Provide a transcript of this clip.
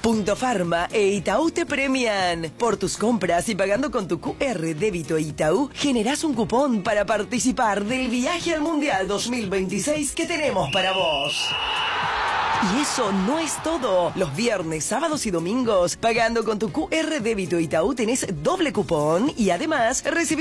Punto Pharma e Itaú te premian. Por tus compras y pagando con tu QR débito Itaú, generás un cupón para participar del viaje al Mundial 2026 que tenemos para vos. Y eso no es todo. Los viernes, sábados y domingos, pagando con tu QR débito Itaú tenés doble cupón y además recibís